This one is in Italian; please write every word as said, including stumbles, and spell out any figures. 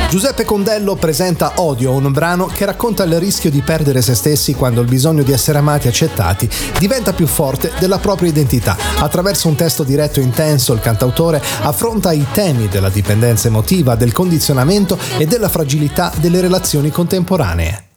Giuseppe Condello presenta Odio, un brano che racconta il rischio di perdere se stessi quando il bisogno di essere amati e accettati diventa più forte della propria identità. Attraverso un testo diretto e intenso, il cantautore affronta i temi della dipendenza emotiva, del condizionamento e della fragilità delle relazioni contemporanee.